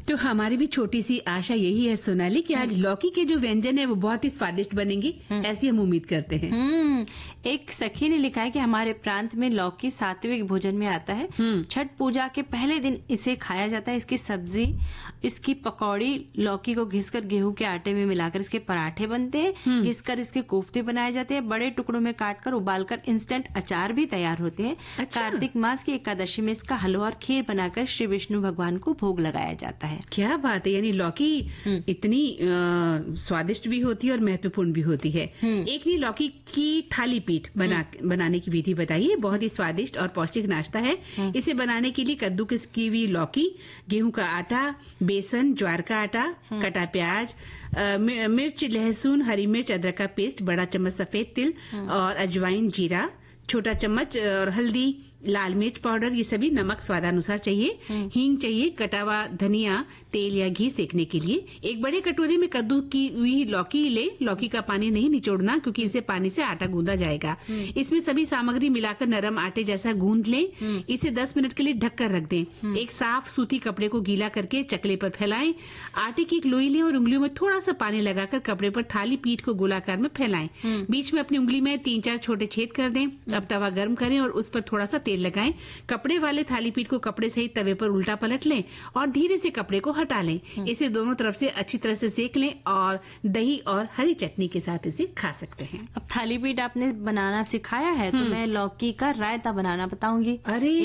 तो हमारी भी छोटी सी आशा यही है सोनाली कि आज लौकी के जो व्यंजन है वो बहुत ही स्वादिष्ट बनेंगे, ऐसी हम उम्मीद करते हैं। एक सखी ने लिखा है कि हमारे प्रांत में लौकी सात्विक भोजन में आता है। छठ पूजा के पहले दिन इसे खाया जाता है। इसकी सब्जी, इसकी पकौड़ी, लौकी को घिसकर गेहूं के आटे में मिलाकर इसके पराठे बनते हैं। घिसकर इसके कोफ्ते बनाए जाते हैं। बड़े टुकड़ों में काटकर उबालकर इंस्टेंट अचार भी तैयार होते हैं। अच्छा। कार्तिक मास की एकादशी में इसका हलवा और खीर बनाकर श्री विष्णु भगवान को भोग लगाया जाता है। क्या बात है, यानी लौकी इतनी स्वादिष्ट भी होती है और महत्वपूर्ण भी होती है। एक ने लौकी की थाली पीठ बनाने की विधि बताई है। बहुत ही स्वादिष्ट और पौष्टिक नाश्ता है। इसे बनाने के लिए कद्दूकस की हुई लौकी, गेहूं का आटा, बेसन, ज्वार का आटा, कटा प्याज, मिर्च, लहसुन, हरी मिर्च, अदरक का पेस्ट, बड़ा चम्मच सफेद तिल और अजवाइन, जीरा, छोटा चम्मच और हल्दी, लाल मिर्च पाउडर, ये सभी, नमक स्वादानुसार चाहिए, हींग चाहिए, कटा हुआ धनिया, तेल या घी सेकने के लिए। एक बड़े कटोरे में कद्दू की हुई लौकी ले। लौकी का पानी नहीं निचोड़ना क्योंकि इससे पानी से आटा गूंदा जाएगा। इसमें सभी सामग्री मिलाकर नरम आटे जैसा गूंद लें। इसे 10 मिनट के लिए ढककर रख दें। एक साफ सूती कपड़े को गीला करके चकले पर फैलाएं। आटे की एक लोई लें और उंगलियों में थोड़ा सा पानी लगाकर कपड़े पर थाली पीठ को गोलाकार में फैलाएं। बीच में अपनी उंगली में 3-4 छोटे छेद कर दें। अब तवा गर्म करें और उस पर थोड़ा सा तेल लगाएं। कपड़े वाले थाली पीठ को कपड़े सहित तवे पर उल्टा पलट लें और धीरे से कपड़े को हटा लें। इसे दोनों तरफ से अच्छी तरह से सेक लें और दही और हरी चटनी के साथ इसे खा सकते हैं। अब थाली पीठ आपने बनाना सिखाया है तो मैं लौकी का रायता बनाना बताऊंगी। अरे